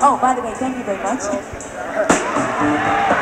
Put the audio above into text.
Oh, by the way, thank you very much.